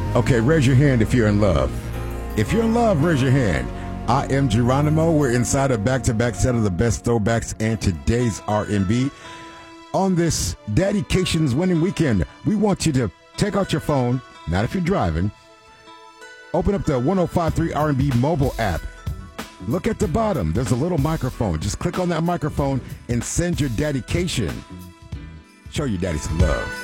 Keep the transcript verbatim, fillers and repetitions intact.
Okay, raise your hand if you're in love. If you're in love, raise your hand. I am Geronimo. We're inside a back-to-back set of the best throwbacks and today's R and B. On this Daddycations winning weekend, we want you to take out your phone, not if you're driving. Open up the one oh five point three R and B mobile app. Look at the bottom. There's a little microphone. Just click on that microphone and send your Daddycation. Show your daddy some love.